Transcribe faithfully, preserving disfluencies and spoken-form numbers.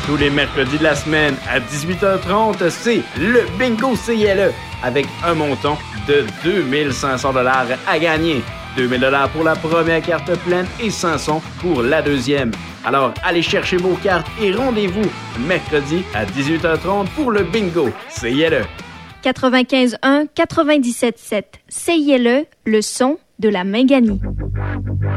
Tous les mercredis de la semaine à dix-huit heures trente, c'est le Bingo C L E avec un montant de deux mille cinq cents dollars à gagner. deux mille dollars pour la première carte pleine et cinq cents pour la deuxième. Alors, allez chercher vos cartes et rendez-vous mercredi à dix-huit heures trente pour le Bingo C I L E. quatre-vingt-quinze un quatre-vingt-dix-sept sept C I L E, le son de la Minganie.